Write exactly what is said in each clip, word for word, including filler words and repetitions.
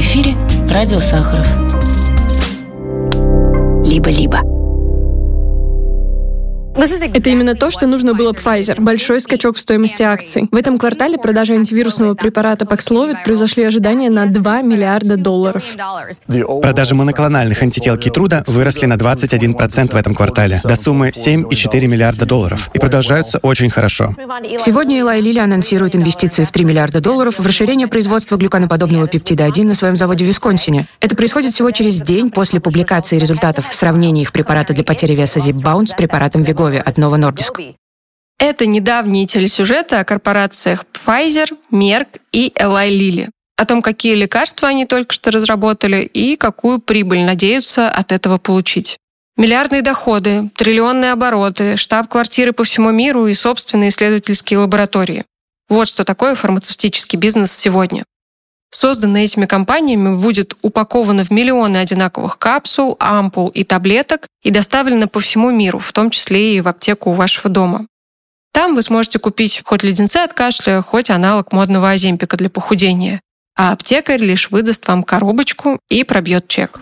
эфире Радио Сахаров. Либо-либо. Это именно то, что нужно было Pfizer. Большой скачок в стоимости акций. В этом квартале продажи антивирусного препарата Paxlovid превзошли ожидания на два миллиарда долларов. Продажи моноклональных антител Keytruda выросли на двадцать один процент в этом квартале, до суммы семь целых четыре десятых миллиарда долларов, и продолжаются очень хорошо. Сегодня Eli Lilly анонсирует инвестиции в три миллиарда долларов в расширение производства глюканоподобного пептида один на своем заводе в Висконсине. Это происходит всего через день после публикации результатов сравнения их препарата для потери веса Zepbound с препаратом Wegovy от Novo Nordisk. Это недавние телесюжеты о корпорациях Pfizer, Merck и Eli Lilly. О том, какие лекарства они только что разработали и какую прибыль надеются от этого получить. Миллиардные доходы, триллионные обороты, штаб-квартиры по всему миру и собственные исследовательские лаборатории. Вот что такое фармацевтический бизнес сегодня. Созданное этими компаниями будет упаковано в миллионы одинаковых капсул, ампул и таблеток и доставлено по всему миру, в том числе и в аптеку у вашего дома. Там вы сможете купить хоть леденцы от кашля, хоть аналог модного Оземпика для похудения, а аптекарь лишь выдаст вам коробочку и пробьет чек.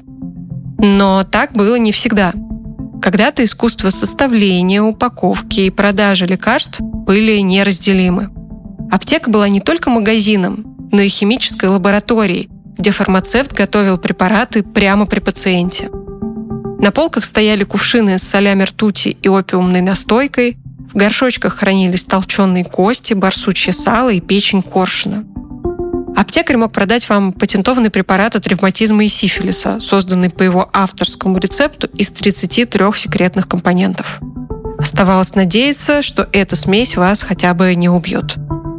Но так было не всегда. Когда-то искусство составления, упаковки и продажи лекарств были неразделимы. Аптека была не только магазином, но и химической лабораторией, где фармацевт готовил препараты прямо при пациенте. На полках стояли кувшины с солями ртути и опиумной настойкой, в горшочках хранились толченые кости, барсучье сало и печень коршуна. Аптекарь мог продать вам патентованный препарат от ревматизма и сифилиса, созданный по его авторскому рецепту из тридцати трёх секретных компонентов. Оставалось надеяться, что эта смесь вас хотя бы не убьет.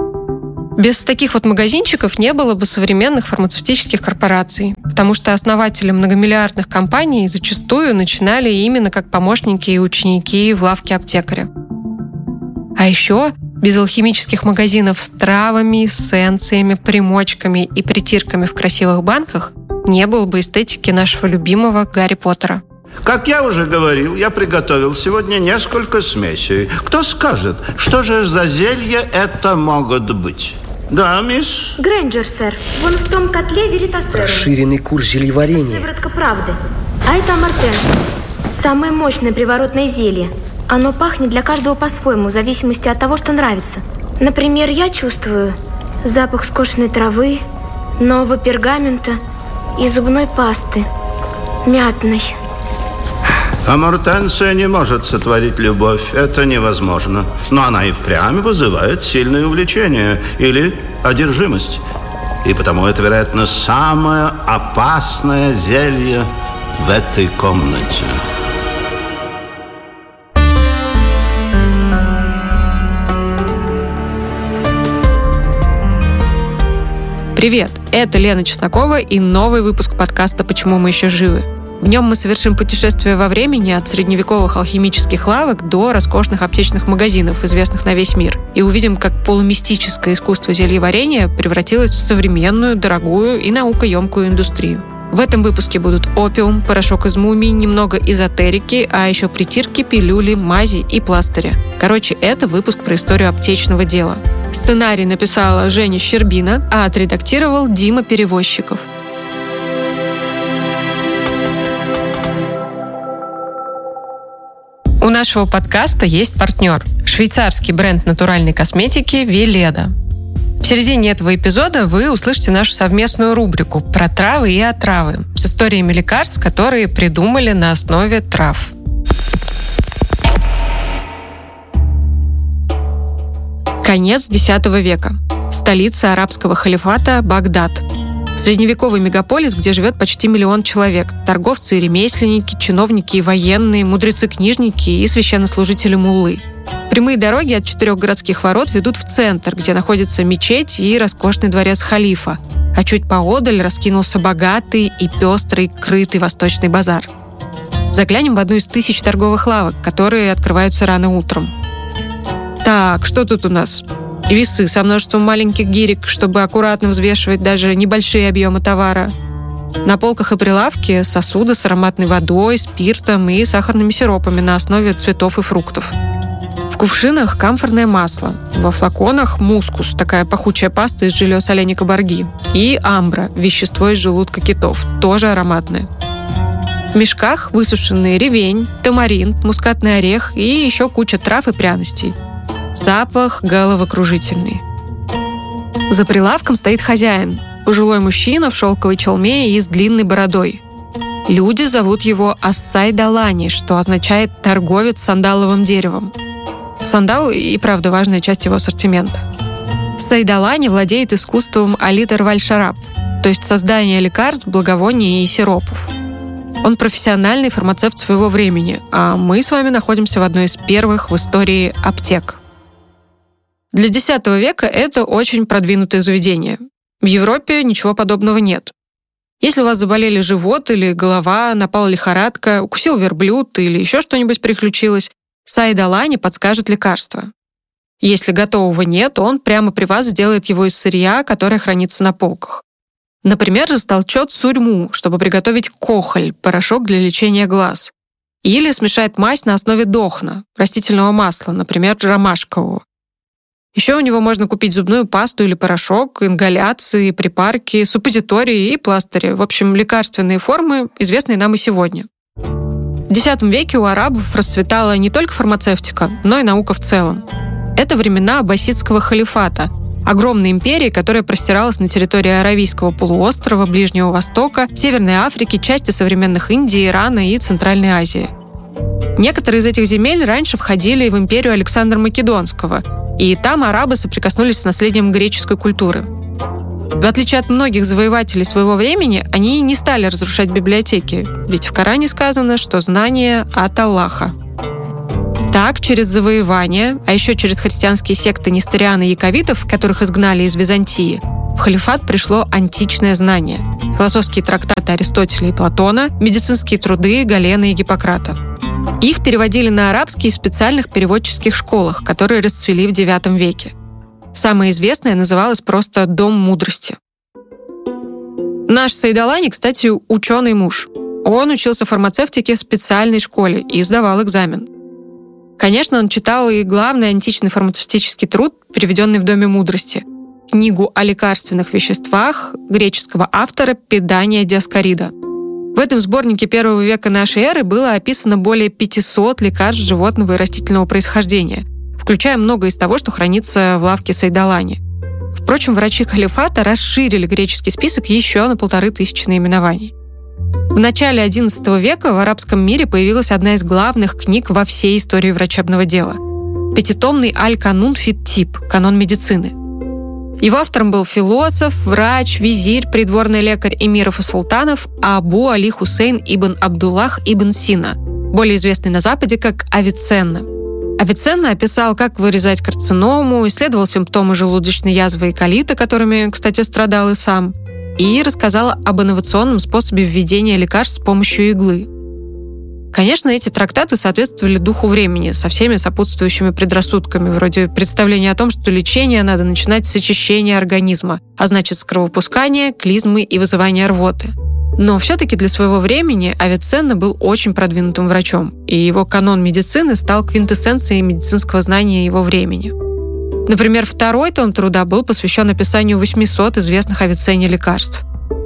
Без таких вот магазинчиков не было бы современных фармацевтических корпораций, потому что основатели многомиллиардных компаний зачастую начинали именно как помощники и ученики в лавке аптекаря. А еще без алхимических магазинов с травами, эссенциями, примочками и притирками в красивых банках не было бы эстетики нашего любимого Гарри Поттера. Как я уже говорил, я приготовил сегодня несколько смесей. Кто скажет, что же за зелья это могут быть? Да, мисс? Грэнджер, сэр. Вон в том котле веритасерум. Расширенный курс зельеварения. Сыворотка правды. А это амортенс. Самое мощное приворотное зелье. Оно пахнет для каждого по-своему, в зависимости от того, что нравится. Например, я чувствую запах скошенной травы, нового пергамента и зубной пасты. Мятной. Амортенция не может сотворить любовь. Это невозможно. Но она и впрямь вызывает сильное увлечение или одержимость. И потому это, вероятно, самое опасное зелье в этой комнате. Привет! Это Лена Чеснокова и новый выпуск подкаста «Почему мы еще живы?». В нем мы совершим путешествие во времени от средневековых алхимических лавок до роскошных аптечных магазинов, известных на весь мир, и увидим, как полумистическое искусство зельеварения превратилось в современную, дорогую и наукоемкую индустрию. В этом выпуске будут опиум, порошок из мумий, немного эзотерики, а еще притирки, пилюли, мази и пластыри. Короче, это выпуск про историю аптечного дела. Сценарий написала Женя Щербина, а отредактировал Дима Перевозчиков. У нашего подкаста есть партнер – швейцарский бренд натуральной косметики Веледа. В середине этого эпизода вы услышите нашу совместную рубрику про травы и отравы с историями лекарств, которые придумали на основе трав. Конец десятого века. Столица арабского халифата Багдад. Средневековый мегаполис, где живет почти миллион человек. Торговцы и ремесленники, чиновники и военные, мудрецы-книжники и священнослужители-муллы. Прямые дороги от четырех городских ворот ведут в центр, где находится мечеть и роскошный дворец халифа. А чуть поодаль раскинулся богатый и пестрый крытый восточный базар. Заглянем в одну из тысяч торговых лавок, которые открываются рано утром. Так, что тут у нас? Весы со множеством маленьких гирек, чтобы аккуратно взвешивать даже небольшие объемы товара. На полках и прилавке сосуды с ароматной водой, спиртом и сахарными сиропами на основе цветов и фруктов. В В кувшинах камфорное масло, во флаконах мускус, такая пахучая паста из желез оленя кабарги, и амбра, вещество из желудка китов, тоже ароматное. В мешках высушенный ревень, тамарин, мускатный орех и еще куча трав и пряностей. Запах головокружительный. За прилавком стоит хозяин, пожилой мужчина в шелковой челме и с длинной бородой. Люди зовут его Ассай Далани, что означает «торговец сандаловым деревом». Сандал и правда важная часть его ассортимента. Сайдалани владеет искусством алитер валь-шараб, то есть создание лекарств, благовоний и сиропов. Он профессиональный фармацевт своего времени, а мы с вами находимся в одной из первых в истории аптек. Для десятого века это очень продвинутое заведение. В Европе ничего подобного нет. Если у вас заболели живот или голова, напала лихорадка, укусил верблюд или еще что-нибудь приключилось, Сайдалани подскажет лекарство. Если готового нет, он прямо при вас сделает его из сырья, которое хранится на полках. Например, растолчет сурьму, чтобы приготовить кохоль, порошок для лечения глаз. Или смешает мазь на основе дохна, растительного масла, например, ромашкового. Еще у него можно купить зубную пасту или порошок, ингаляции, припарки, суппозитории и пластыри. В общем, лекарственные формы, известные нам и сегодня. В десятом веке у арабов расцветала не только фармацевтика, но и наука в целом. Это времена аббасидского халифата, огромной империи, которая простиралась на территории Аравийского полуострова, Ближнего Востока, Северной Африки, части современных Индии, Ирана и Центральной Азии. Некоторые из этих земель раньше входили в империю Александра Македонского, и там арабы соприкоснулись с наследием греческой культуры. В отличие от многих завоевателей своего времени, они не стали разрушать библиотеки, ведь в Коране сказано, что знание от Аллаха. Так, через завоевание, а еще через христианские секты несториан и яковитов, которых изгнали из Византии, в халифат пришло античное знание, философские трактаты Аристотеля и Платона, медицинские труды Галена и Гиппократа. Их переводили на арабский в специальных переводческих школах, которые расцвели в девятом веке. Самая известная называлась просто «Дом мудрости». Наш Сайдалани, кстати, ученый муж. Он учился фармацевтике в специальной школе и сдавал экзамен. Конечно, он читал и главный античный фармацевтический труд, переведенный в Доме мудрости, книгу о лекарственных веществах греческого автора Педания Диоскорида. В этом сборнике первого века нашей эры было описано более пятисот лекарств животного и растительного происхождения, включая многое из того, что хранится в лавке Сайдалани. Впрочем, врачи халифата расширили греческий список еще на полторы тысячи наименований. В начале одиннадцатого века в арабском мире появилась одна из главных книг во всей истории врачебного дела – пятитомный Аль-Канун фит-Тиб – канон медицины. Его автором был философ, врач, визирь, придворный лекарь эмиров и султанов Абу Али Хусейн ибн Абдуллах ибн Сина, более известный на Западе как Авиценна. Авиценна описал, как вырезать карциному, исследовал симптомы желудочной язвы и колита, которыми, кстати, страдал и сам, и рассказал об инновационном способе введения лекарств с помощью иглы. Конечно, эти трактаты соответствовали духу времени со всеми сопутствующими предрассудками, вроде представления о том, что лечение надо начинать с очищения организма, а значит с кровопускания, клизмы и вызывания рвоты. Но все-таки для своего времени Авиценна был очень продвинутым врачом, и его канон медицины стал квинтэссенцией медицинского знания его времени. Например, второй том труда был посвящен описанию восьмисот известных Авиценне лекарств.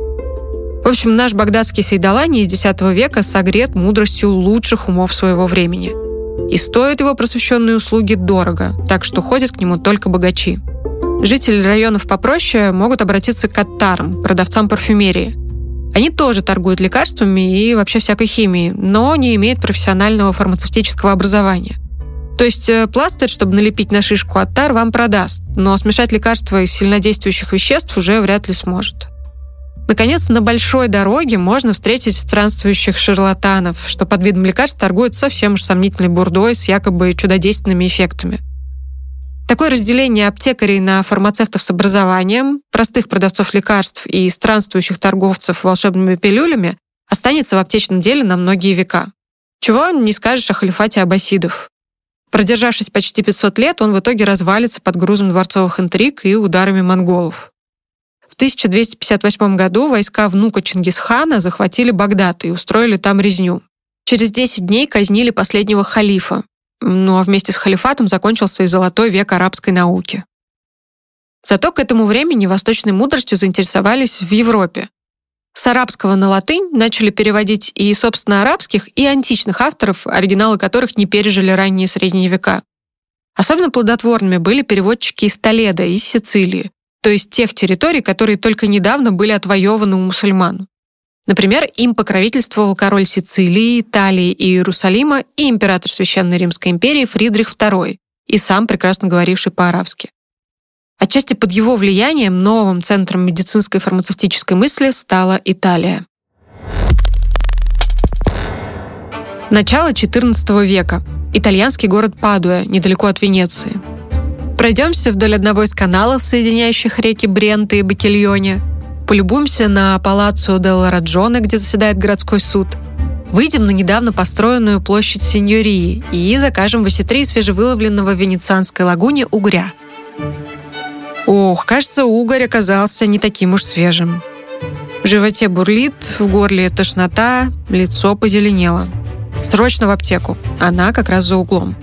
В общем, наш багдадский Сайдалани из десятого века согрет мудростью лучших умов своего времени. И стоят его просвещенные услуги дорого, так что ходят к нему только богачи. Жители районов попроще могут обратиться к аттарам, продавцам парфюмерии. Они тоже торгуют лекарствами и вообще всякой химией, но не имеют профессионального фармацевтического образования. То есть пластырь, чтобы налепить на шишку, аттар вам продаст, но смешать лекарства из сильнодействующих веществ уже вряд ли сможет. Наконец, на большой дороге можно встретить странствующих шарлатанов, что под видом лекарств торгуют совсем уж сомнительной бурдой с якобы чудодейственными эффектами. Такое разделение аптекарей на фармацевтов с образованием, простых продавцов лекарств и странствующих торговцев волшебными пилюлями останется в аптечном деле на многие века. Чего не скажешь о халифате аббасидов. Продержавшись почти пятьсот лет, он в итоге развалится под грузом дворцовых интриг и ударами монголов. В тысяча двести пятьдесят восьмом году войска внука Чингисхана захватили Багдад и устроили там резню. Через десять дней казнили последнего халифа. ну а вместе с халифатом закончился и золотой век арабской науки. Зато к этому времени восточной мудростью заинтересовались в Европе. С арабского на латынь начали переводить и, собственно, арабских, и античных авторов, оригиналы которых не пережили ранние средние века. Особенно плодотворными были переводчики из Толедо, из Сицилии, то есть тех территорий, которые только недавно были отвоеваны у мусульман. Например, им покровительствовал король Сицилии, Италии и Иерусалима и император Священной Римской империи Фридрих второй, и сам прекрасно говоривший по-арабски. Отчасти под его влиянием новым центром медицинской и фармацевтической мысли стала Италия. Начало четырнадцатого века. Итальянский город Падуя, недалеко от Венеции. Пройдемся вдоль одного из каналов, соединяющих реки Бренто и Бакильоне. Полюбуемся на Палаццо делла Раджоне, где заседает городской суд. Выйдем на недавно построенную площадь Синьории и закажем в осетри свежевыловленного в Венецианской лагуне угря. Ох, кажется, угорь оказался не таким уж свежим. В животе бурлит, в горле тошнота, лицо позеленело. Срочно в аптеку, она как раз за углом.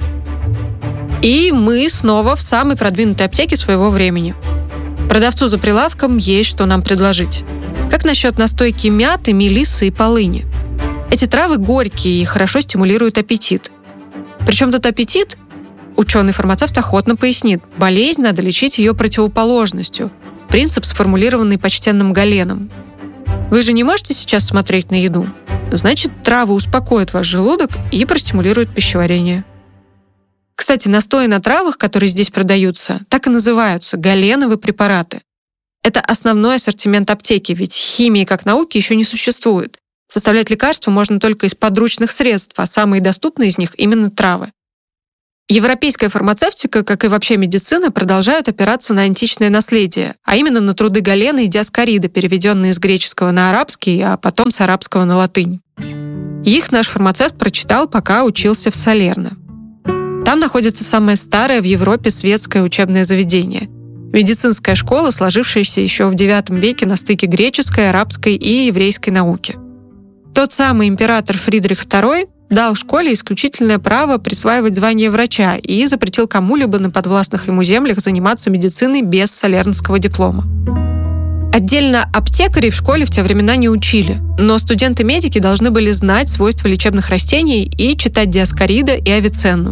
И мы снова в самой продвинутой аптеке своего времени. Продавцу за прилавком есть что нам предложить. Как насчет настойки мяты, мелиссы и полыни? Эти травы горькие и хорошо стимулируют аппетит. Причем тот аппетит, ученый-фармацевт охотно пояснит, болезнь надо лечить ее противоположностью. Принцип, сформулированный почтенным Галеном. Вы же не можете сейчас смотреть на еду? Значит, травы успокоят ваш желудок и простимулируют пищеварение. Кстати, настои на травах, которые здесь продаются, так и называются – галеновые препараты. Это основной ассортимент аптеки, ведь химии как науки еще не существует. Составлять лекарства можно только из подручных средств, а самые доступные из них именно травы. Европейская фармацевтика, как и вообще медицина, продолжают опираться на античное наследие, а именно на труды Галена и Диоскорида, переведенные с греческого на арабский, а потом с арабского на латынь. Их наш фармацевт прочитал, пока учился в Салерно. Там находится самое старое в Европе светское учебное заведение – медицинская школа, сложившаяся еще в девятом веке на стыке греческой, арабской и еврейской науки. Тот самый император Фридрих второй дал школе исключительное право присваивать звание врача и запретил кому-либо на подвластных ему землях заниматься медициной без салернского диплома. Отдельно аптекарей в школе в те времена не учили, но студенты-медики должны были знать свойства лечебных растений и читать Диоскорида и Авиценну.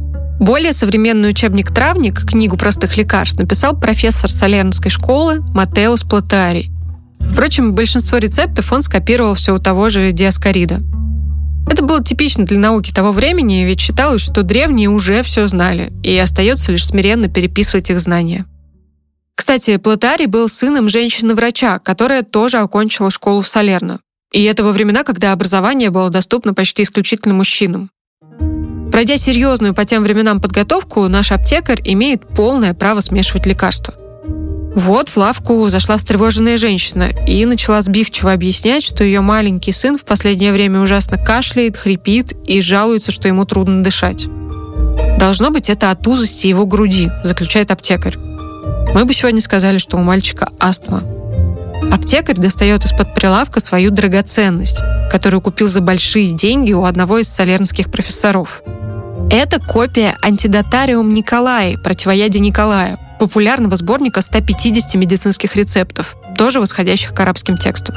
Более современный учебник «Травник», книгу простых лекарств, написал профессор Салернской школы Матеус Платарий. Впрочем, большинство рецептов он скопировал все у того же Диоскорида. Это было типично для науки того времени, ведь считалось, что древние уже все знали, и остается лишь смиренно переписывать их знания. Кстати, Платарий был сыном женщины-врача, которая тоже окончила школу в Салерно. И это во времена, когда образование было доступно почти исключительно мужчинам. Пройдя серьезную по тем временам подготовку, наш аптекарь имеет полное право смешивать лекарства. Вот в лавку зашла встревоженная женщина и начала сбивчиво объяснять, что ее маленький сын в последнее время ужасно кашляет, хрипит и жалуется, что ему трудно дышать. «Должно быть, это от узости его груди», — заключает аптекарь. Мы бы сегодня сказали, что у мальчика астма. Аптекарь достает из-под прилавка свою драгоценность, которую купил за большие деньги у одного из салернских профессоров. Это копия антидотариум Николаи, противоядия Николая, популярного сборника ста пятидесяти медицинских рецептов, тоже восходящих к арабским текстам.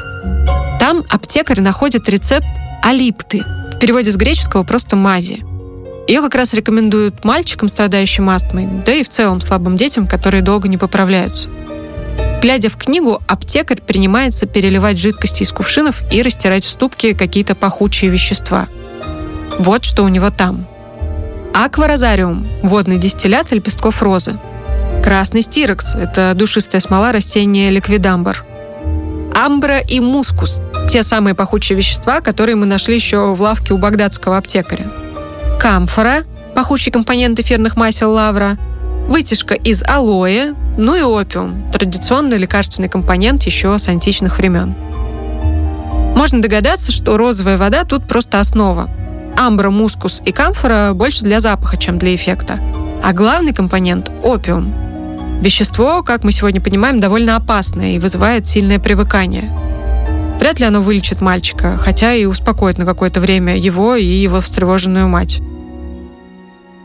Там аптекарь находит рецепт алипты, в переводе с греческого просто мази. Ее как раз рекомендуют мальчикам, страдающим астмой, да и в целом слабым детям, которые долго не поправляются. Глядя в книгу, аптекарь принимается переливать жидкости из кувшинов и растирать в ступке какие-то пахучие вещества. Вот что у него там. Акварозариум – водный дистиллят лепестков розы. Красный стирекс – это душистая смола растения ликвидамбр. Амбра и мускус – те самые пахучие вещества, которые мы нашли еще в лавке у багдадского аптекаря. Камфора – пахучий компонент эфирных масел лавра. Вытяжка из алоэ, ну и опиум – традиционный лекарственный компонент еще с античных времен. Можно догадаться, что розовая вода тут просто основа. Амбра, мускус и камфора больше для запаха, чем для эффекта. А главный компонент – опиум. Вещество, как мы сегодня понимаем, довольно опасное и вызывает сильное привыкание. Вряд ли оно вылечит мальчика, хотя и успокоит на какое-то время его и его встревоженную мать.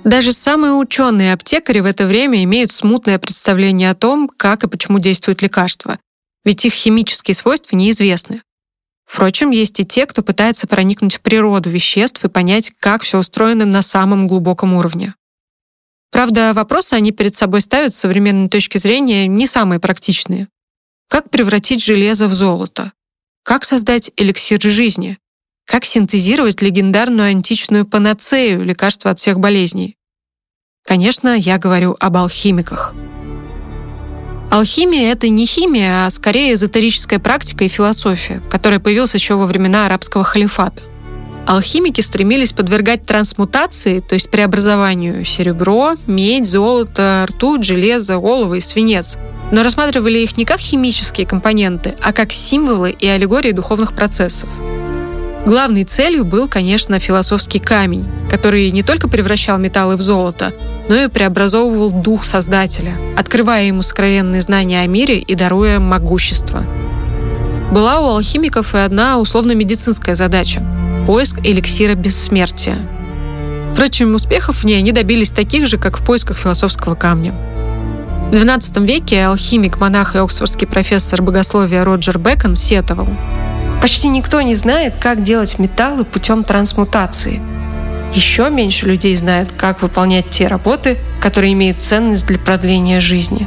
Даже самые ученые аптекари в это время имеют смутное представление о том, как и почему действуют лекарства, ведь их химические свойства неизвестны. Впрочем, есть и те, кто пытается проникнуть в природу веществ и понять, как все устроено на самом глубоком уровне. Правда, вопросы они перед собой ставят с современной точки зрения не самые практичные. Как превратить железо в золото? Как создать эликсир жизни? Как синтезировать легендарную античную панацею, лекарство от всех болезней? Конечно, я говорю об алхимиках. Алхимия — это не химия, а скорее эзотерическая практика и философия, которая появилась еще во времена арабского халифата. Алхимики стремились подвергать трансмутации, то есть преобразованию, серебро, медь, золото, ртуть, железо, олово и свинец, но рассматривали их не как химические компоненты, а как символы и аллегории духовных процессов. Главной целью был, конечно, философский камень, который не только превращал металлы в золото, но и преобразовывал дух Создателя, открывая ему сокровенные знания о мире и даруя могущество. Была у алхимиков и одна условно-медицинская задача – поиск эликсира бессмертия. Впрочем, успехов в ней они добились таких же, как в поисках философского камня. В двенадцатом веке алхимик, монах и оксфордский профессор богословия Роджер Бэкон сетовал: «Почти никто не знает, как делать металлы путем трансмутации. Еще меньше людей знают, как выполнять те работы, которые имеют ценность для продления жизни».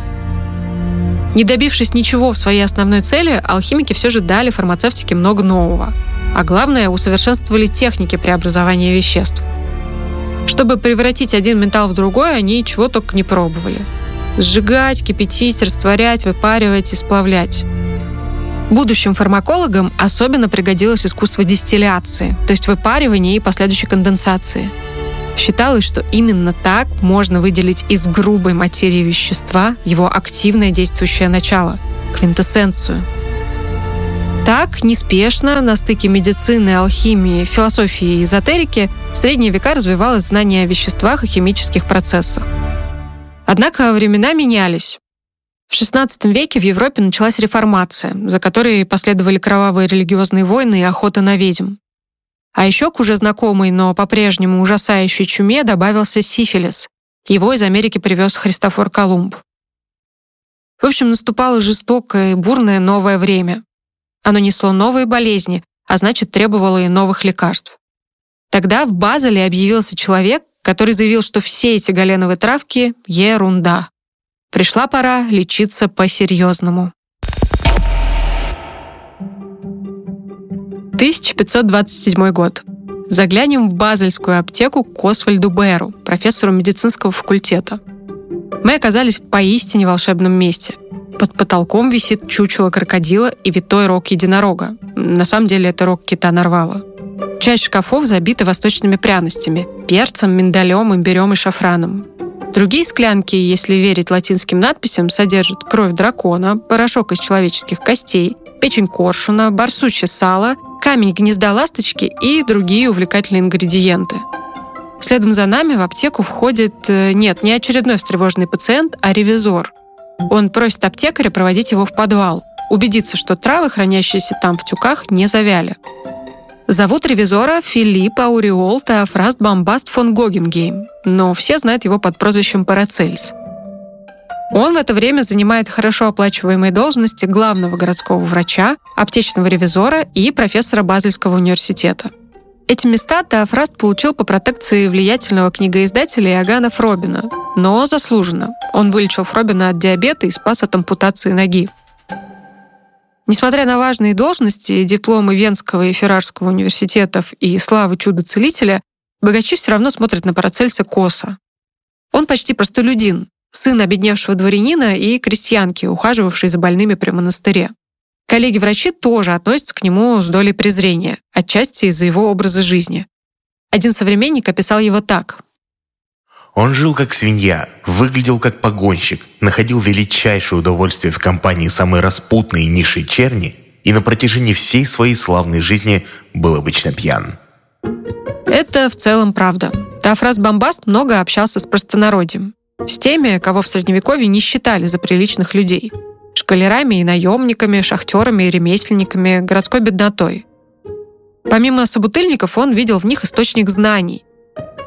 Не добившись ничего в своей основной цели, алхимики все же дали фармацевтике много нового. А главное, усовершенствовали техники преобразования веществ. Чтобы превратить один металл в другой, они чего только не пробовали. Сжигать, кипятить, растворять, выпаривать и сплавлять. Будущим фармакологам особенно пригодилось искусство дистилляции, то есть выпаривания и последующей конденсации. Считалось, что именно так можно выделить из грубой материи вещества его активное действующее начало – квинтэссенцию. Так, неспешно, на стыке медицины, алхимии, философии и эзотерики в средние века развивалось знание о веществах и химических процессах. Однако времена менялись. В шестнадцатом веке в Европе началась реформация, за которой последовали кровавые религиозные войны и охота на ведьм. А еще к уже знакомой, но по-прежнему ужасающей чуме добавился сифилис. Его из Америки привез Христофор Колумб. В общем, наступало жестокое и бурное новое время. Оно несло новые болезни, а значит, требовало и новых лекарств. Тогда в Базеле объявился человек, который заявил, что все эти галеновые травки — ерунда. Пришла пора лечиться по-серьезному. тысяча пятьсот двадцать седьмой год. Заглянем в базельскую аптеку к Освальду Беру, профессору медицинского факультета. Мы оказались в поистине волшебном месте. Под потолком висит чучело крокодила и витой рог единорога. На самом деле это рог кита-нарвала. Часть шкафов забита восточными пряностями – перцем, миндалем, имбирем и шафраном. Другие склянки, если верить латинским надписям, содержат кровь дракона, порошок из человеческих костей, печень коршуна, барсучье сало, камень гнезда ласточки и другие увлекательные ингредиенты. Следом за нами в аптеку входит, нет, не очередной встревоженный пациент, а ревизор. Он просит аптекаря проводить его в подвал, убедиться, что травы, хранящиеся там в тюках, не завяли. Зовут ревизора Филипп Ауреол Теофраст Бомбаст фон Гогенгейм, но все знают его под прозвищем Парацельс. Он в это время занимает хорошо оплачиваемые должности главного городского врача, аптечного ревизора и профессора Базельского университета. Эти места Теофраст получил по протекции влиятельного книгоиздателя Иоганна Фробина, но заслуженно. Он вылечил Фробина от диабета и спас от ампутации ноги. Несмотря на важные должности, дипломы Венского и Феррарского университетов и славы чудо-целителя, богачи все равно смотрят на Парацельса косо. Он почти простолюдин, сын обедневшего дворянина и крестьянки, ухаживавшей за больными при монастыре. Коллеги-врачи тоже относятся к нему с долей презрения, отчасти из-за его образа жизни. Один современник описал его так. Он жил как свинья, выглядел как погонщик, находил величайшее удовольствие в компании самой распутной и низшей черни и на протяжении всей своей славной жизни был обычно пьян. Это в целом правда. Теофраст Бомбаст много общался с простонародьем, с теми, кого в Средневековье не считали за приличных людей, школярами и наемниками, шахтерами и ремесленниками, городской беднотой. Помимо собутыльников, он видел в них источник знаний.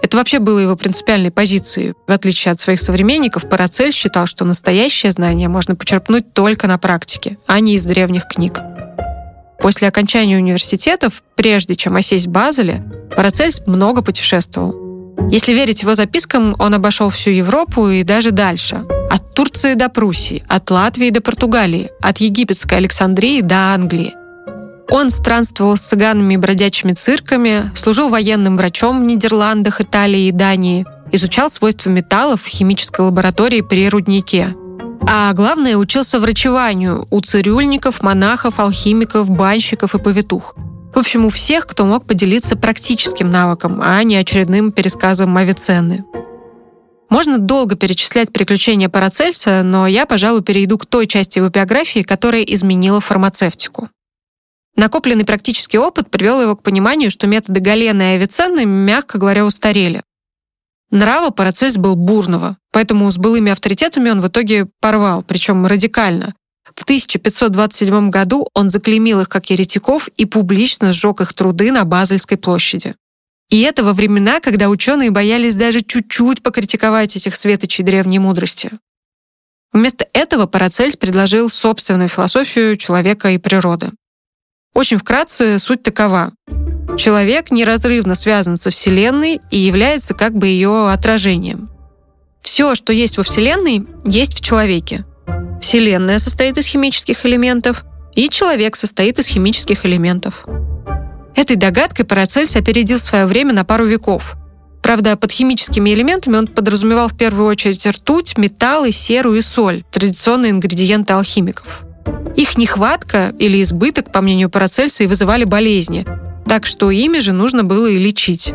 Это вообще было его принципиальной позицией. В отличие от своих современников, Парацельс считал, что настоящее знание можно почерпнуть только на практике, а не из древних книг. После окончания университетов, прежде чем осесть в Базеле, Парацельс много путешествовал. Если верить его запискам, он обошел всю Европу и даже дальше. От Турции до Пруссии, от Латвии до Португалии, от египетской Александрии до Англии. Он странствовал с цыганами и бродячими цирками, служил военным врачом в Нидерландах, Италии и Дании, изучал свойства металлов в химической лаборатории при руднике. А главное, учился врачеванию у цирюльников, монахов, алхимиков, банщиков и повитух. В общем, у всех, кто мог поделиться практическим навыком, а не очередным пересказом Авиценны. Можно долго перечислять приключения Парацельса, но я, пожалуй, перейду к той части его биографии, которая изменила фармацевтику. Накопленный практический опыт привел его к пониманию, что методы Галена и Авиценны, мягко говоря, устарели. Нрава Парацельс был бурного, поэтому с былыми авторитетами он в итоге порвал, причем радикально. В тысяча пятьсот двадцать седьмом году он заклеймил их как еретиков и публично сжег их труды на Базельской площади. И это во времена, когда ученые боялись даже чуть-чуть покритиковать этих светочей древней мудрости. Вместо этого Парацельс предложил собственную философию человека и природы. Очень вкратце суть такова. Человек неразрывно связан со Вселенной и является как бы ее отражением. Все, что есть во Вселенной, есть в человеке. Вселенная состоит из химических элементов, и человек состоит из химических элементов. Этой догадкой Парацельс опередил свое время на пару веков. Правда, под химическими элементами он подразумевал в первую очередь ртуть, металлы, серу и соль, традиционные ингредиенты алхимиков. Их нехватка или избыток, по мнению Парацельса, и вызывали болезни, так что ими же нужно было и лечить.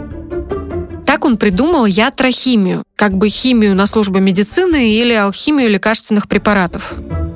Так он придумал ятрохимию, как бы химию на службу медицины или алхимию лекарственных препаратов.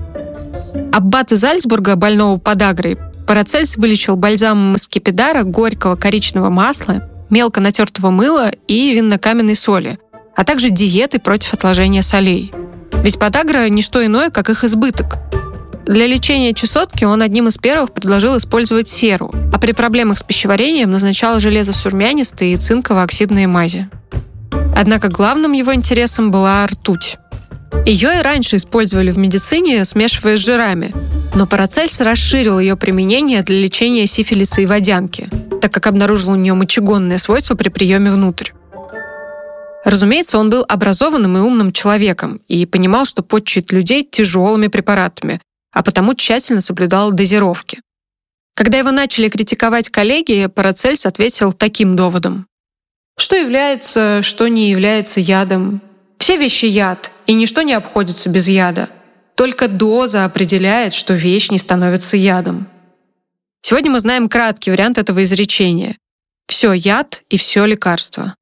Аббат из Зальцбурга, больного подагрой, Парацельс вылечил бальзамом из скипидара, горького коричневого масла, мелко натертого мыла и винно-каменной соли, а также диеты против отложения солей. Ведь подагра – не что иное, как их избыток. Для лечения чесотки он одним из первых предложил использовать серу, а при проблемах с пищеварением назначал железосурмянистые и цинково-оксидные мази. Однако главным его интересом была ртуть. Ее и раньше использовали в медицине, смешивая с жирами, но Парацельс расширил ее применение для лечения сифилиса и водянки, так как обнаружил у нее мочегонное свойство при приеме внутрь. Разумеется, он был образованным и умным человеком и понимал, что подчует людей тяжелыми препаратами, а потому тщательно соблюдал дозировки. Когда его начали критиковать коллеги, Парацельс ответил таким доводом. Что является, что не является ядом? Все вещи яд, и ничто не обходится без яда. Только доза определяет, что вещь не становится ядом. Сегодня мы знаем краткий вариант этого изречения. Все яд и все лекарство.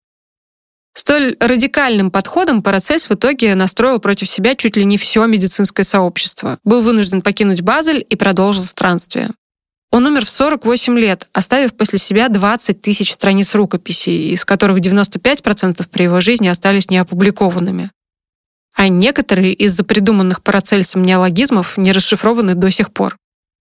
Столь радикальным подходом Парацельс в итоге настроил против себя чуть ли не все медицинское сообщество, был вынужден покинуть Базель и продолжил странствие. Он умер в сорок восемь лет, оставив после себя двадцать тысяч страниц рукописей, из которых девяносто пять процентов при его жизни остались неопубликованными. А некоторые из-за придуманных Парацельсом неологизмов не расшифрованы до сих пор.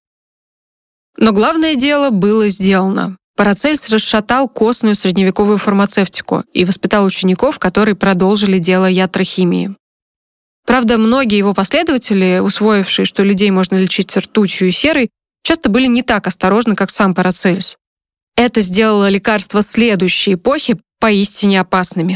Но главное дело было сделано. Парацельс расшатал костную средневековую фармацевтику и воспитал учеников, которые продолжили дело ятрохимии. Правда, многие его последователи, усвоившие, что людей можно лечить ртутью и серой, часто были не так осторожны, как сам Парацельс. Это сделало лекарства следующей эпохи поистине опасными.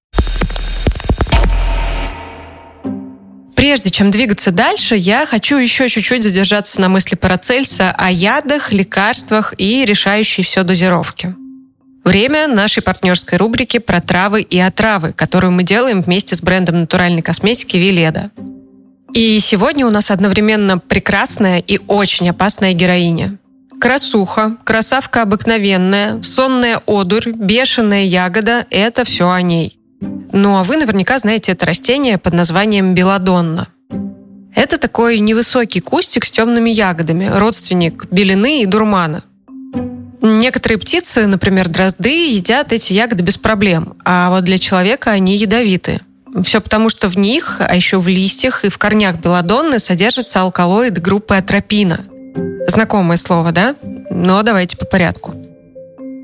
Прежде чем двигаться дальше, я хочу еще чуть-чуть задержаться на мысли Парацельса о ядах, лекарствах и решающей все дозировке. Время нашей партнерской рубрики про травы и отравы, которую мы делаем вместе с брендом натуральной косметики Веледа. И сегодня у нас одновременно прекрасная и очень опасная героиня. Красуха, красавка обыкновенная, сонная одурь, бешеная ягода – это все о ней. Ну а вы наверняка знаете это растение под названием белладонна. Это такой невысокий кустик с темными ягодами, родственник белины и дурмана. Некоторые птицы, например, дрозды, едят эти ягоды без проблем, а вот для человека они ядовиты. Все потому, что в них, а еще в листьях и в корнях белладонны содержатся алкалоиды группы атропина. Знакомое слово, да? Но давайте по порядку.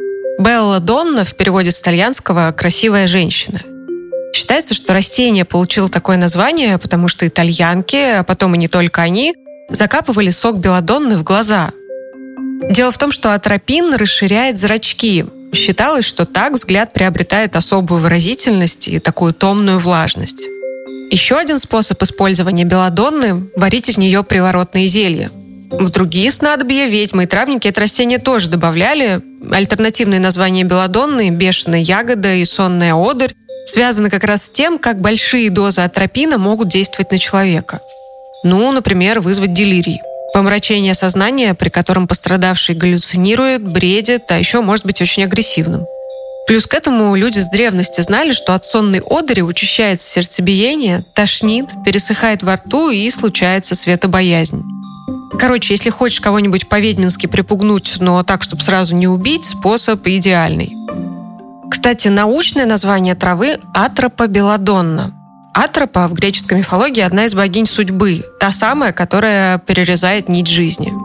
Белладонна в переводе с итальянского «красивая женщина». Считается, что растение получило такое название, потому что итальянки, а потом и не только они, закапывали сок белладонны в глаза. Дело в том, что атропин расширяет зрачки. Считалось, что так взгляд приобретает особую выразительность и такую томную влажность. Еще один способ использования белладонны – варить из нее приворотные зелья. В другие снадобья ведьмы и травники это растение тоже добавляли. Альтернативные названия белладонны – бешеная ягода и сонная одурь – связаны как раз с тем, как большие дозы атропина могут действовать на человека. Ну, например, вызвать делирий. Помрачение сознания, при котором пострадавший галлюцинирует, бредит, а еще может быть очень агрессивным. Плюс к этому люди с древности знали, что от сонной одури учащается сердцебиение, тошнит, пересыхает во рту и случается светобоязнь. Короче, если хочешь кого-нибудь по-ведьмински припугнуть, но так, чтобы сразу не убить, способ идеальный. Кстати, научное название травы – атропа-белладонна. Атропа в греческой мифологии – одна из богинь судьбы, та самая, которая перерезает нить жизни.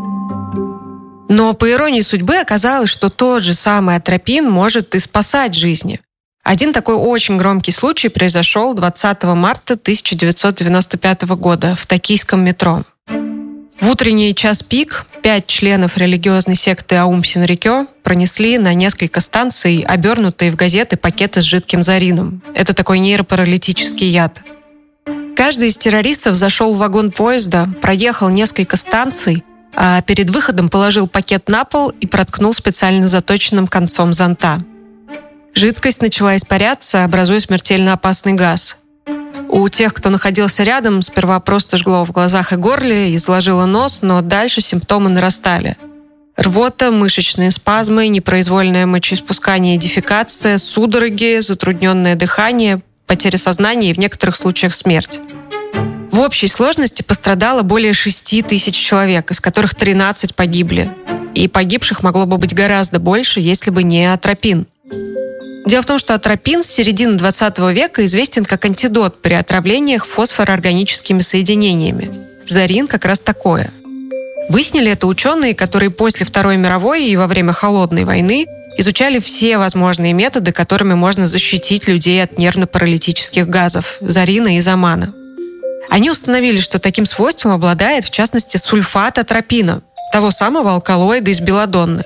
Но по иронии судьбы оказалось, что тот же самый атропин может и спасать жизни. Один такой очень громкий случай произошел двадцатого марта тысяча девятьсот девяносто пятого года в токийском метро. В утренний час пик пять членов религиозной секты Аум Синрикё пронесли на несколько станций обернутые в газеты пакеты с жидким зарином. Это такой нейропаралитический яд. Каждый из террористов зашел в вагон поезда, проехал несколько станций, а перед выходом положил пакет на пол и проткнул специально заточенным концом зонта. Жидкость начала испаряться, образуя смертельно опасный газ. У тех, кто находился рядом, сперва просто жгло в глазах и горле, и заложило нос, но дальше симптомы нарастали. Рвота, мышечные спазмы, непроизвольное мочеиспускание и дефекация, судороги, затрудненное дыхание, потеря сознания и в некоторых случаях смерть. В общей сложности пострадало более шести тысяч человек, из которых тринадцать погибли. И погибших могло бы быть гораздо больше, если бы не атропин. Дело в том, что атропин с середины двадцатого века известен как антидот при отравлениях фосфороорганическими соединениями. Зарин как раз такое. Выяснили это ученые, которые после Второй мировой и во время Холодной войны изучали все возможные методы, которыми можно защитить людей от нервно-паралитических газов – зарина и замана. Они установили, что таким свойством обладает, в частности, сульфат атропина, того самого алкалоида из белладонны.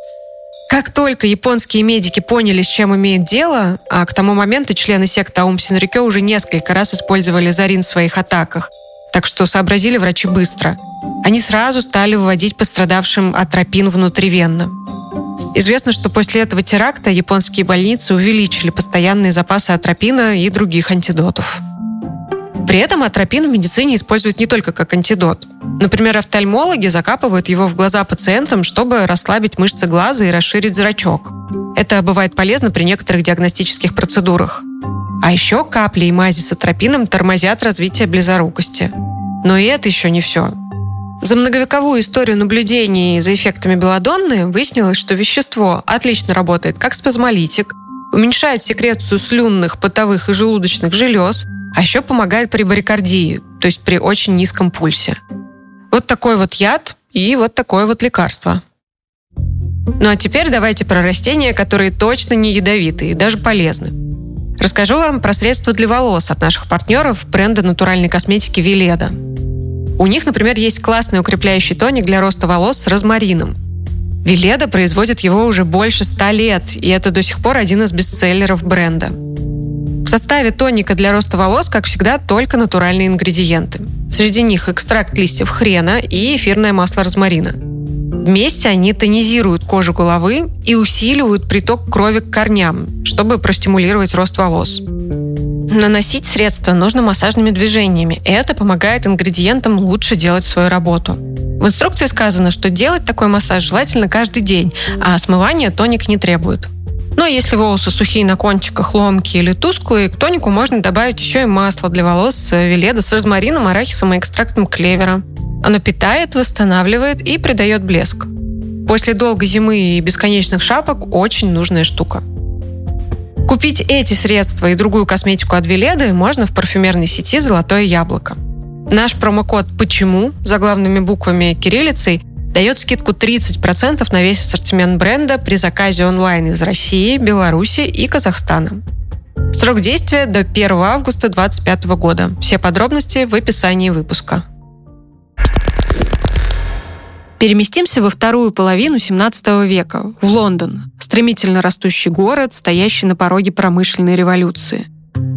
Как только японские медики поняли, с чем имеют дело, а к тому моменту члены секты Аум Синрикё уже несколько раз использовали зарин в своих атаках, так что сообразили врачи быстро. Они сразу стали выводить пострадавшим атропин внутривенно. Известно, что после этого теракта японские больницы увеличили постоянные запасы атропина и других антидотов. При этом атропин в медицине используют не только как антидот. Например, офтальмологи закапывают его в глаза пациентам, чтобы расслабить мышцы глаза и расширить зрачок. Это бывает полезно при некоторых диагностических процедурах. А еще капли и мази с атропином тормозят развитие близорукости. Но и это еще не все. За многовековую историю наблюдений за эффектами белладонны выяснилось, что вещество отлично работает как спазмолитик, уменьшает секрецию слюнных, потовых и желудочных желез, а еще помогает при барикардии, то есть при очень низком пульсе. Вот такой вот яд и вот такое вот лекарство. Ну а теперь давайте про растения, которые точно не ядовитые и даже полезны. Расскажу вам про средства для волос от наших партнеров бренда натуральной косметики Веледа. У них, например, есть классный укрепляющий тоник для роста волос с розмарином. Веледа производит его уже больше ста лет, и это до сих пор один из бестселлеров бренда. В составе тоника для роста волос, как всегда, только натуральные ингредиенты. Среди них экстракт листьев хрена и эфирное масло розмарина. Вместе они тонизируют кожу головы и усиливают приток крови к корням, чтобы простимулировать рост волос. Наносить средства нужно массажными движениями, и это помогает ингредиентам лучше делать свою работу. В инструкции сказано, что делать такой массаж желательно каждый день, а смывания тоник не требует. Но если волосы сухие на кончиках, ломкие или тусклые, к тонику можно добавить еще и масло для волос Веледа с розмарином, арахисом и экстрактом клевера. Оно питает, восстанавливает и придает блеск. После долгой зимы и бесконечных шапок очень нужная штука. Купить эти средства и другую косметику от Веледы можно в парфюмерной сети «Золотое яблоко». Наш промокод «Почему» заглавными буквами кириллицей дает скидку тридцать процентов на весь ассортимент бренда при заказе онлайн из России, Беларуси и Казахстана. Срок действия до первого августа две тысячи двадцать пятого года. Все подробности в описании выпуска. Переместимся во вторую половину семнадцатого века, в Лондон, стремительно растущий город, стоящий на пороге промышленной революции.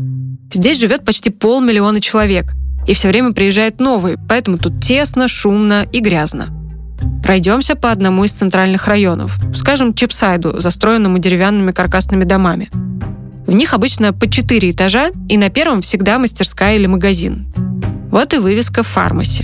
Здесь живет почти полмиллиона человек, и все время приезжают новые, поэтому тут тесно, шумно и грязно. Пройдемся по одному из центральных районов, скажем, Чипсайду, застроенному деревянными каркасными домами. В них обычно по четыре этажа, и на первом всегда мастерская или магазин. Вот и вывеска «Фармаси».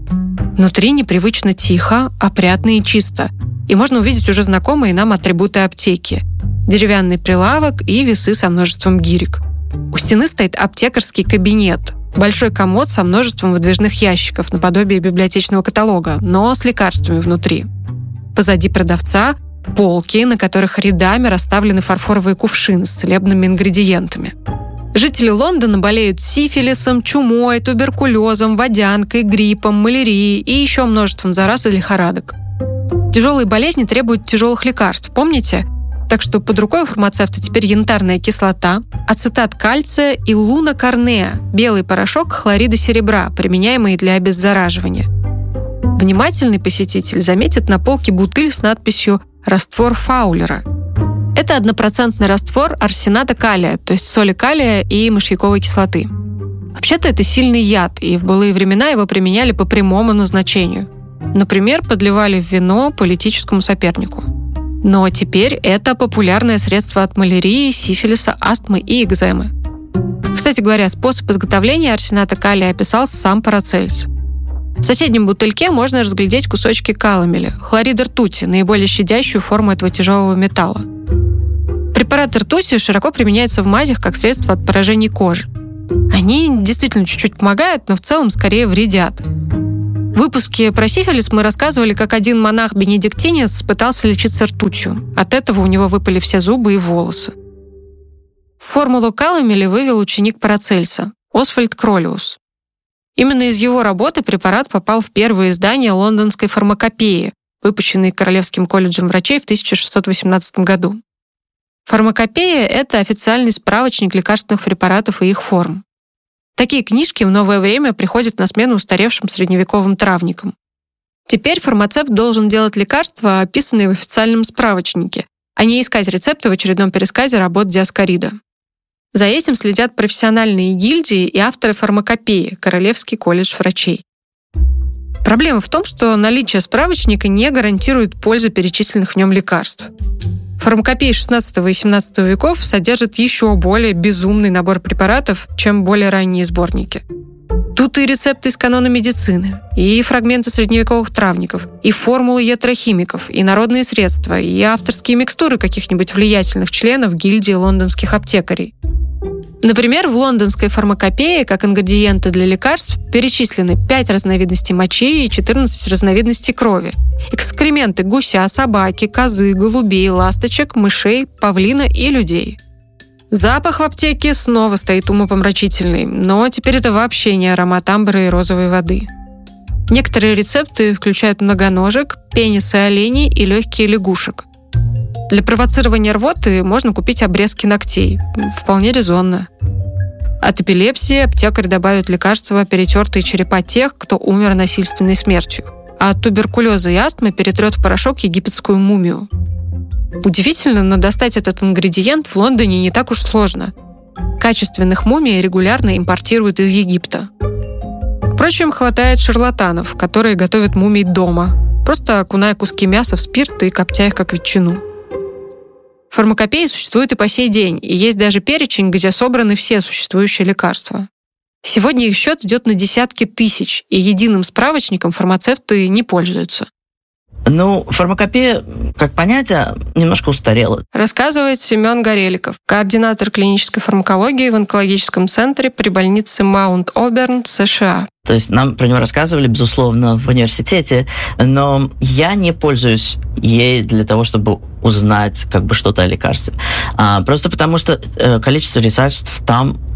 Внутри непривычно тихо, опрятно и чисто, и можно увидеть уже знакомые нам атрибуты аптеки – деревянный прилавок и весы со множеством гирек. У стены стоит аптекарский кабинет – большой комод со множеством выдвижных ящиков наподобие библиотечного каталога, но с лекарствами внутри. Позади продавца – полки, на которых рядами расставлены фарфоровые кувшины с целебными ингредиентами. Жители Лондона болеют сифилисом, чумой, туберкулезом, водянкой, гриппом, малярией и еще множеством зараз и лихорадок. Тяжелые болезни требуют тяжелых лекарств, помните? Так что под рукой у фармацевта теперь янтарная кислота, ацетат кальция и лунокарнеа – белый порошок хлорида серебра, применяемый для обеззараживания. Внимательный посетитель заметит на полке бутыль с надписью «Раствор Фаулера». Это однопроцентный раствор арсената калия, то есть соли калия и мышьяковой кислоты. Вообще-то это сильный яд, и в былые времена его применяли по прямому назначению. Например, подливали в вино политическому сопернику. Но теперь это популярное средство от малярии, сифилиса, астмы и экземы. Кстати говоря, способ изготовления арсената калия описал сам Парацельс. В соседнем бутыльке можно разглядеть кусочки каламеля, хлорида ртути, наиболее щадящую форму этого тяжелого металла. Препараты ртути широко применяются в мазях как средство от поражений кожи. Они действительно чуть-чуть помогают, но в целом скорее вредят. В выпуске про сифилис мы рассказывали, как один монах-бенедиктинец пытался лечиться ртутью. От этого у него выпали все зубы и волосы. Формулу каламеля вывел ученик Парацельса Освальд Кролиус. Именно из его работы препарат попал в первое издание лондонской фармакопеи, выпущенной Королевским колледжем врачей в тысяча шестьсот восемнадцатом году. Фармакопея – это официальный справочник лекарственных препаратов и их форм. Такие книжки в новое время приходят на смену устаревшим средневековым травникам. Теперь фармацевт должен делать лекарства, описанные в официальном справочнике, а не искать рецепты в очередном пересказе работ Диаскорида. За этим следят профессиональные гильдии и авторы фармакопеи, Королевский колледж врачей. Проблема в том, что наличие справочника не гарантирует пользу перечисленных в нем лекарств. Фармакопея шестнадцатого и семнадцатого веков содержит еще более безумный набор препаратов, чем более ранние сборники. Тут и рецепты из канона медицины, и фрагменты средневековых травников, и формулы ятрохимиков, и народные средства, и авторские микстуры каких-нибудь влиятельных членов гильдии лондонских аптекарей. Например, в лондонской фармакопее как ингредиенты для лекарств перечислены пять разновидностей мочи и четырнадцать разновидностей крови, экскременты гуся, собаки, козы, голубей, ласточек, мышей, павлина и людей. Запах в аптеке снова стоит умопомрачительный, но теперь это вообще не аромат амбра и розовой воды. Некоторые рецепты включают многоножек, пенисы оленей и легкие лягушек. Для провоцирования рвоты можно купить обрезки ногтей. Вполне резонно. От эпилепсии аптекарь добавит лекарства, перетертые черепа тех, кто умер насильственной смертью. А от туберкулеза и астмы перетрет в порошок египетскую мумию. Удивительно, но достать этот ингредиент в Лондоне не так уж сложно. Качественных мумий регулярно импортируют из Египта. Впрочем, хватает шарлатанов, которые готовят мумий дома, просто окуная куски мяса в спирт и коптя их как ветчину. Фармакопея существует и по сей день, и есть даже перечень, где собраны все существующие лекарства. Сегодня их счет идет на десятки тысяч, и единым справочником фармацевты не пользуются. Ну, фармакопея, как понятие, немножко устарела. Рассказывает Семен Гореликов, координатор клинической фармакологии в онкологическом центре при больнице Маунт-Оберн, США. То есть нам про него рассказывали, безусловно, в университете, но я не пользуюсь ей для того, чтобы узнать как бы что-то о лекарстве. А, просто потому что э, количество лекарств там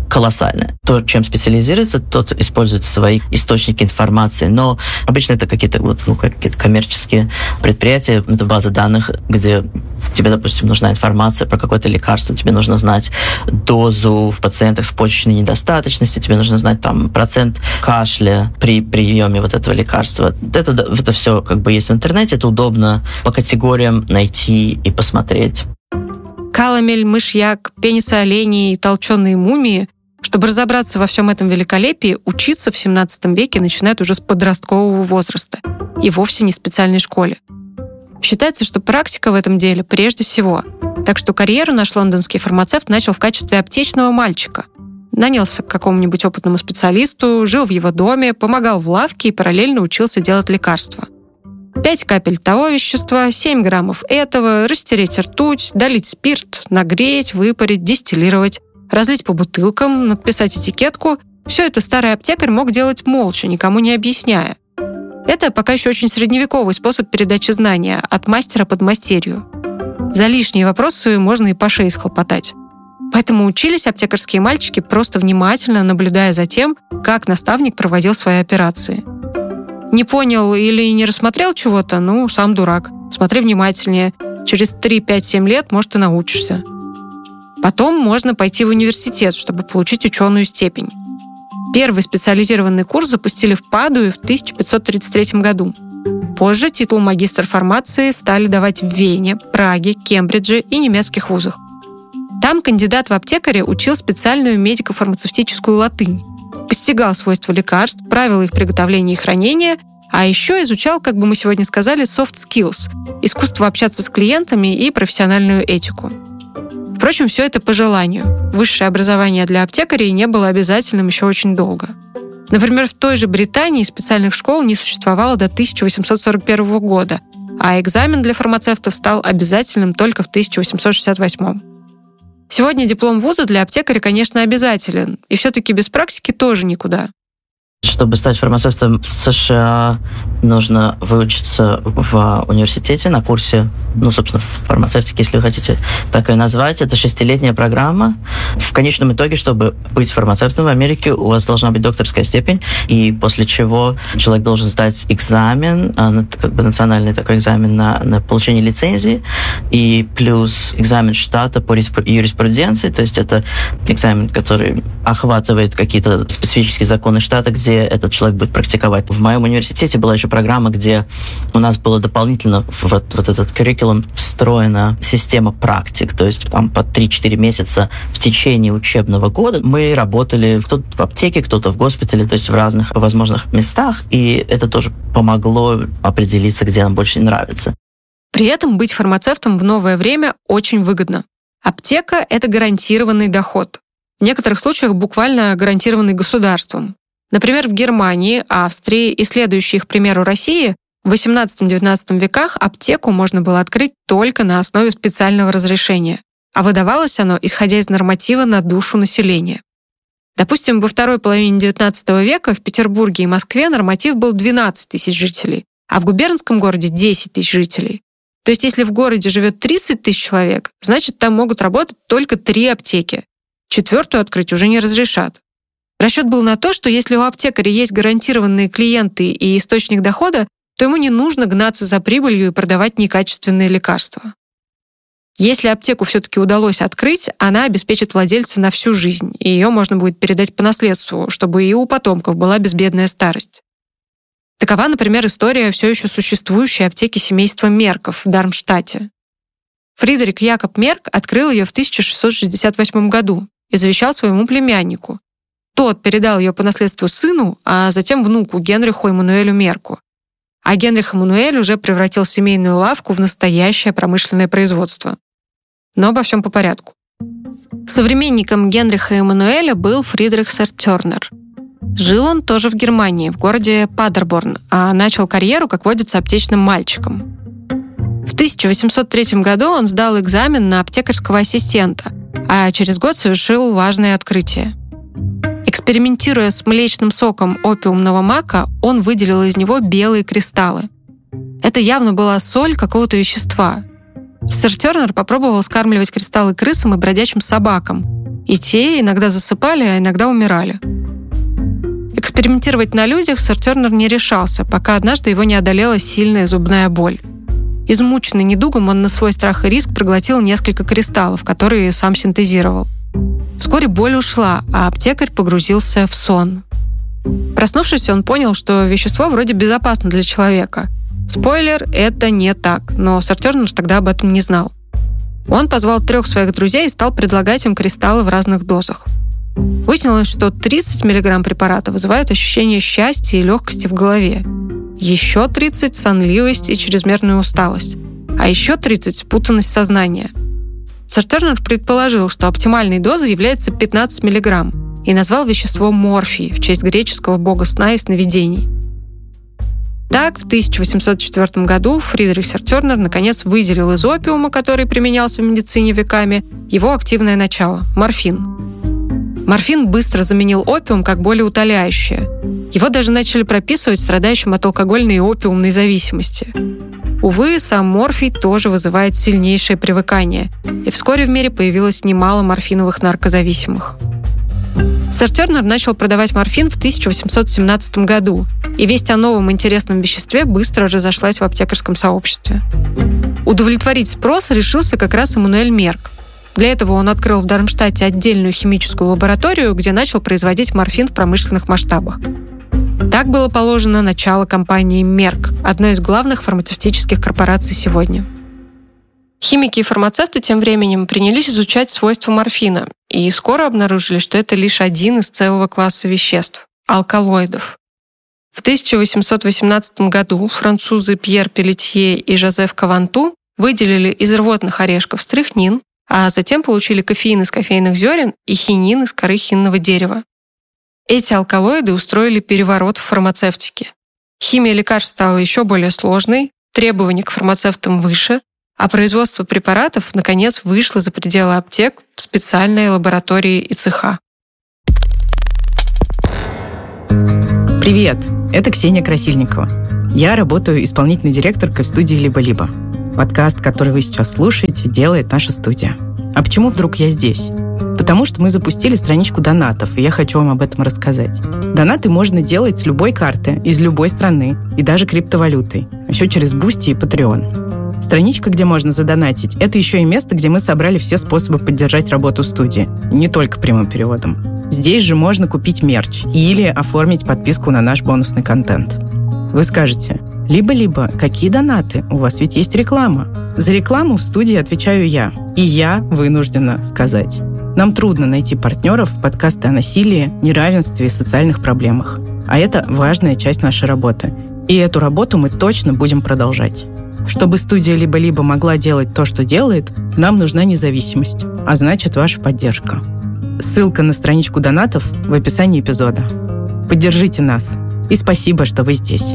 колоссальное. То, чем специализируется, тот использует свои источники информации. Но обычно это какие-то, вот, ну, какие-то коммерческие предприятия, это база данных, где тебе, допустим, нужна информация про какое-то лекарство, тебе нужно знать дозу в пациентах с почечной недостаточностью, тебе нужно знать там процент кашля при приеме вот этого лекарства. Это, это все как бы есть в интернете, это удобно по категориям найти и посмотреть. Каламель, мышьяк, пенисы оленей, толченые мумии. Чтобы разобраться во всем этом великолепии, учиться в семнадцатом веке начинают уже с подросткового возраста и вовсе не в специальной школе. Считается, что практика в этом деле прежде всего. Так что карьеру наш лондонский фармацевт начал в качестве аптечного мальчика. Нанялся к какому-нибудь опытному специалисту, жил в его доме, помогал в лавке и параллельно учился делать лекарства. Пять капель того вещества, семь граммов этого, растереть ртуть, долить спирт, нагреть, выпарить, дистиллировать, разлить по бутылкам, надписать этикетку. Все это старый аптекарь мог делать молча, никому не объясняя. Это пока еще очень средневековый способ передачи знания от мастера под мастерью. За лишние вопросы можно и по шее схлопотать. Поэтому учились аптекарские мальчики, просто внимательно наблюдая за тем, как наставник проводил свои операции. Не понял или не рассмотрел чего-то? Ну, сам дурак. Смотри внимательнее. Через три, пять, семь лет, может, и научишься. Потом можно пойти в университет, чтобы получить ученую степень. Первый специализированный курс запустили в Падуе в тысяча пятьсот тридцать третьем году. Позже титул магистр фармации стали давать в Вене, Праге, Кембридже и немецких вузах. Там кандидат в аптекаре учил специальную медико-фармацевтическую латынь, постигал свойства лекарств, правила их приготовления и хранения, а еще изучал, как бы мы сегодня сказали, soft skills – искусство общаться с клиентами и профессиональную этику. Впрочем, все это по желанию. Высшее образование для аптекарей не было обязательным еще очень долго. Например, в той же Британии специальных школ не существовало до тысяча восемьсот сорок первого года, а экзамен для фармацевтов стал обязательным только в тысяча восемьсот шестьдесят восьмом. Сегодня диплом вуза для аптекаря, конечно, обязателен, и все-таки без практики тоже никуда. Чтобы стать фармацевтом в США, нужно выучиться в университете на курсе, ну, собственно, фармацевтики, если вы хотите так и назвать. Это шестилетняя программа. В конечном итоге, чтобы быть фармацевтом в Америке, у вас должна быть докторская степень, и после чего человек должен сдать экзамен, как бы национальный такой экзамен на, на получение лицензии, и плюс экзамен штата по юриспруденции, то есть это экзамен, который охватывает какие-то специфические законы штата, где этот человек будет практиковать. В моем университете была еще программа, где у нас было дополнительно в вот, вот этот curriculum встроена система практик, то есть там по три-четыре месяца в течение учебного года мы работали кто-то в аптеке, кто-то в госпитале, то есть в разных возможных местах, и это тоже помогло определиться, где нам больше нравится. При этом быть фармацевтом в новое время очень выгодно. Аптека – это гарантированный доход. В некоторых случаях буквально гарантированный государством. Например, в Германии, Австрии и следующей их примеру России в восемнадцатом-девятнадцатом веках аптеку можно было открыть только на основе специального разрешения, а выдавалось оно, исходя из норматива на душу населения. Допустим, во второй половине девятнадцатого века в Петербурге и Москве норматив был двенадцать тысяч жителей, а в губернском городе десять тысяч жителей. То есть если в городе живет тридцать тысяч человек, значит, там могут работать только три аптеки. Четвертую открыть уже не разрешат. Расчет был на то, что если у аптекаря есть гарантированные клиенты и источник дохода, то ему не нужно гнаться за прибылью и продавать некачественные лекарства. Если аптеку все-таки удалось открыть, она обеспечит владельца на всю жизнь, и ее можно будет передать по наследству, чтобы и у потомков была безбедная старость. Такова, например, история все еще существующей аптеки семейства Мерков в Дармштадте. Фридрих Якоб Мерк открыл ее в тысяча шестьсот шестьдесят восьмом году и завещал своему племяннику. Тот передал ее по наследству сыну, а затем внуку Генриху Эммануэлю Мерку. А Генрих Эммануэль уже превратил семейную лавку в настоящее промышленное производство. Но обо всем по порядку. Современником Генриха Эммануэля был Фридрих Сертёрнер. Жил он тоже в Германии, в городе Падерборн, а начал карьеру, как водится, аптечным мальчиком. В тысяча восемьсот третьем году он сдал экзамен на аптекарского ассистента, а через год совершил важное открытие. Экспериментируя с млечным соком опиумного мака, он выделил из него белые кристаллы. Это явно была соль какого-то вещества. Сертёрнер попробовал скармливать кристаллы крысам и бродячим собакам, И те иногда засыпали, а иногда умирали. Экспериментировать на людях сэр Тернер не решался, пока однажды его не одолела сильная зубная боль. Измученный недугом, он на свой страх и риск проглотил несколько кристаллов, которые сам синтезировал. Вскоре боль ушла, а аптекарь погрузился в сон. Проснувшись, он понял, что вещество вроде безопасно для человека. Спойлер, это не так, но сэр Тернер тогда об этом не знал. Он позвал трех своих друзей и стал предлагать им кристаллы в разных дозах. Выяснилось, что тридцать миллиграмм препарата вызывает ощущение счастья и легкости в голове. Еще тридцать – сонливость и чрезмерную усталость. А еще тридцать – спутанность сознания. Сэр Тернер предположил, что оптимальной дозой является пятнадцать миллиграмм и назвал вещество морфий в честь греческого бога сна и сновидений. Так, в тысяча восемьсот четвёртом году Фридрих сэр Тернер наконец выделил из опиума, который применялся в медицине веками, его активное начало – морфин. Морфин быстро заменил опиум как болеутоляющее. Его даже начали прописывать страдающим от алкогольной и опиумной зависимости. Увы, сам морфий тоже вызывает сильнейшее привыкание, и вскоре в мире появилось немало морфиновых наркозависимых. Сэр Тернер начал продавать морфин в тысяча восемьсот семнадцатом году, и весть о новом интересном веществе быстро разошлась в аптекарском сообществе. Удовлетворить спрос решился как раз Эммануэль Мерк. Для этого он открыл в Дармштадте отдельную химическую лабораторию, где начал производить морфин в промышленных масштабах. Так было положено начало компании Мерк, одной из главных фармацевтических корпораций сегодня. Химики и фармацевты тем временем принялись изучать свойства морфина и скоро обнаружили, что это лишь один из целого класса веществ – алкалоидов. В тысяча восемьсот восемнадцатом году французы Пьер Пелетье и Жозеф Каванту выделили из рвотных орешков стрихнин, а затем получили кофеин из кофейных зерен и хинин из коры хинного дерева. Эти алкалоиды устроили переворот в фармацевтике. Химия лекарств стала еще более сложной, требования к фармацевтам выше, а производство препаратов, наконец, вышло за пределы аптек в специальные лаборатории и цеха. Привет, это Ксения Красильникова. Я работаю исполнительной директоркой в студии «Либо-либо». Подкаст, который вы сейчас слушаете, делает наша студия. А почему вдруг я здесь? Потому что мы запустили страничку донатов, и я хочу вам об этом рассказать. Донаты можно делать с любой карты, из любой страны, и даже криптовалютой. Еще через Boosty и Patreon. Страничка, где можно задонатить, это еще и место, где мы собрали все способы поддержать работу студии. Не только прямым переводом. Здесь же можно купить мерч или оформить подписку на наш бонусный контент. Вы скажете, либо-либо, какие донаты? У вас ведь есть реклама. За рекламу в студии отвечаю я. И я вынуждена сказать. Нам трудно найти партнеров в подкасты о насилии, неравенстве и социальных проблемах. А это важная часть нашей работы. И эту работу мы точно будем продолжать. Чтобы студия «Либо-либо» могла делать то, что делает, нам нужна независимость, а значит, ваша поддержка. Ссылка на страничку донатов в описании эпизода. Поддержите нас. И спасибо, что вы здесь.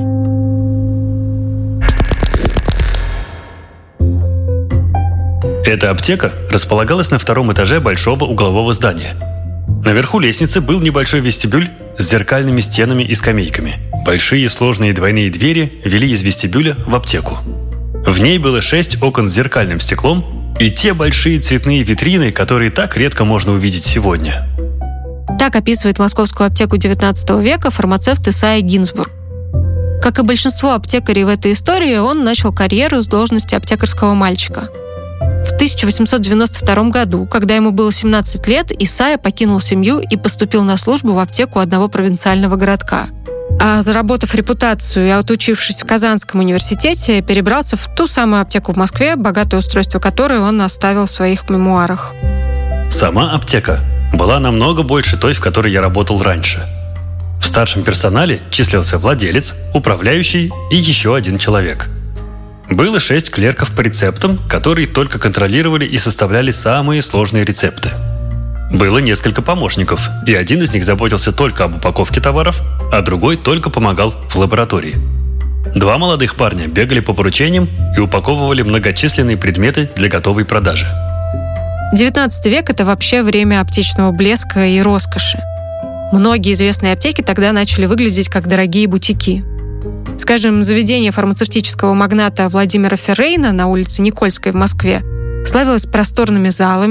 Эта аптека располагалась на втором этаже большого углового здания. Наверху лестницы был небольшой вестибюль с зеркальными стенами и скамейками. Большие сложные двойные двери вели из вестибюля в аптеку. В ней было шесть окон с зеркальным стеклом и те большие цветные витрины, которые так редко можно увидеть сегодня. Так описывает московскую аптеку девятнадцатого века фармацевт Исайя Гинзбург. Как и большинство аптекарей в этой истории, он начал карьеру с должности аптекарского мальчика. В тысяча восемьсот девяносто втором году, когда ему было семнадцать лет, Исайя покинул семью и поступил на службу в аптеку одного провинциального городка. А заработав репутацию и отучившись в Казанском университете, перебрался в ту самую аптеку в Москве, богатое устройство которой он оставил в своих мемуарах. Сама аптека была намного больше той, в которой я работал раньше. В старшем персонале числился владелец, управляющий и еще один человек. Было шесть клерков по рецептам, которые только контролировали и составляли самые сложные рецепты. Было несколько помощников, и один из них заботился только об упаковке товаров, а другой только помогал в лаборатории. Два молодых парня бегали по поручениям и упаковывали многочисленные предметы для готовой продажи. девятнадцатый век – это вообще время аптечного блеска и роскоши. Многие известные аптеки тогда начали выглядеть как дорогие бутики. Скажем, заведение фармацевтического магната Владимира Феррейна на улице Никольской в Москве славилось просторными залами,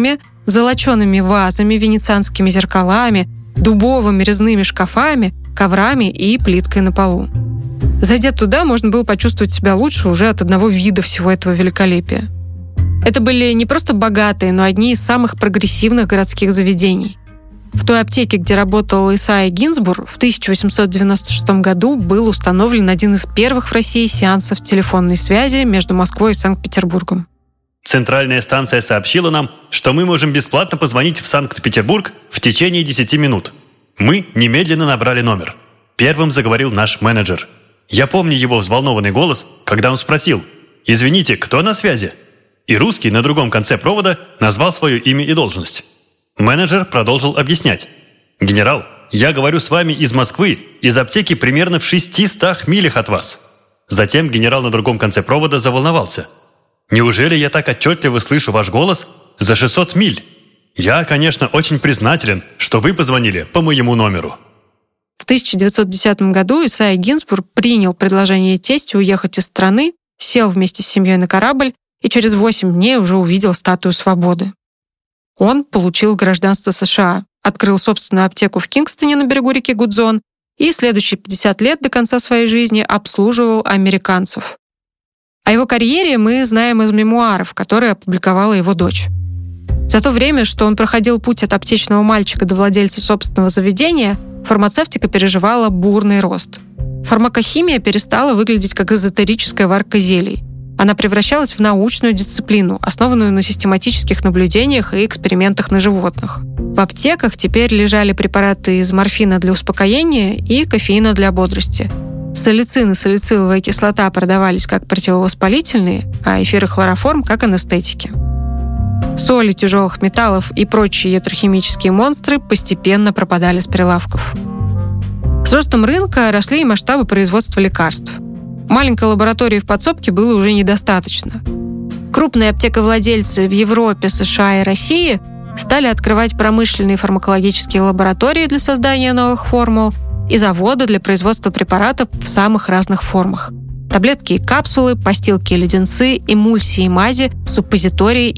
золочеными вазами, венецианскими зеркалами, дубовыми резными шкафами, коврами и плиткой на полу. Зайдя туда, можно было почувствовать себя лучше уже от одного вида всего этого великолепия. Это были не просто богатые, но одни из самых прогрессивных городских заведений. В той аптеке, где работал Исайя Гинзбург, в тысяча восемьсот девяносто шестом году был установлен один из первых в России сеансов телефонной связи между Москвой и Санкт-Петербургом. Центральная станция сообщила нам, что мы можем бесплатно позвонить в Санкт-Петербург в течение десяти минут. Мы немедленно набрали номер. Первым заговорил наш менеджер. Я помню его взволнованный голос, когда он спросил: «Извините, кто на связи?» И русский на другом конце провода назвал свое имя и должность. Менеджер продолжил объяснять. «Генерал, я говорю с вами из Москвы, из аптеки примерно в шестистах милях от вас». Затем генерал на другом конце провода заволновался. «Неужели я так отчетливо слышу ваш голос за шестьсот миль? Я, конечно, очень признателен, что вы позвонили по моему номеру». В тысяча девятьсот десятом году Исайя Гинзбург принял предложение тестя уехать из страны, сел вместе с семьей на корабль и через восемь дней уже увидел статую свободы. Он получил гражданство США, открыл собственную аптеку в Кингстоне на берегу реки Гудзон и следующие пятьдесят лет до конца своей жизни обслуживал американцев. О его карьере мы знаем из мемуаров, которые опубликовала его дочь. За то время, что он проходил путь от аптечного мальчика до владельца собственного заведения, фармацевтика переживала бурный рост. Фармакохимия перестала выглядеть как эзотерическая варка зелий. Она превращалась в научную дисциплину, основанную на систематических наблюдениях и экспериментах на животных. В аптеках теперь лежали препараты из морфина для успокоения и кофеина для бодрости. Салицин и салициловая кислота продавались как противовоспалительные, а эфир и хлороформ как анестетики. Соли тяжелых металлов и прочие ятрохимические монстры постепенно пропадали с прилавков. С ростом рынка росли и масштабы производства лекарств. Маленькой лаборатории в подсобке было уже недостаточно. Крупные аптековладельцы в Европе, США и России стали открывать промышленные фармакологические лаборатории для создания новых формул и заводы для производства препаратов в самых разных формах. Таблетки и капсулы, постилки и леденцы, эмульсии и мази, суппозитории